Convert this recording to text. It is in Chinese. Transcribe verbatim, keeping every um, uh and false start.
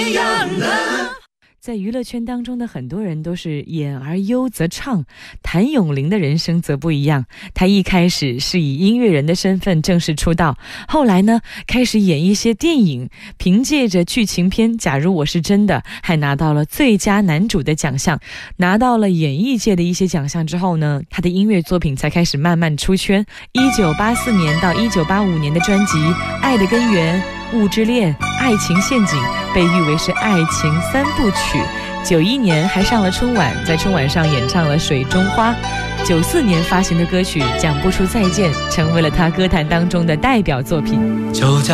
在娱乐圈当中的很多人都是演而优则唱，谭咏麟的人生则不一样。他一开始是以音乐人的身份正式出道，后来呢开始演一些电影，凭借着剧情片《假如我是真的》还拿到了最佳男主的奖项。拿到了演艺界的一些奖项之后呢，他的音乐作品才开始慢慢出圈。一九八四年到一九八五年的专辑《爱的根源》、《物之恋》、《爱情陷阱》被誉为是爱情三部曲。九一年还上了春晚，在春晚上演唱了《水中花》。九四年发行的歌曲《讲不出再见》成为了他歌坛当中的代表作品。